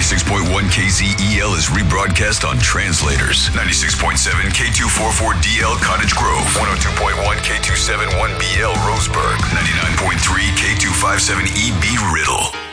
96.1 KZEL is rebroadcast on Translators. 96.7 K244DL Cottage Grove. 102.1 K271BL Roseburg. 99.3 K257EB Riddle.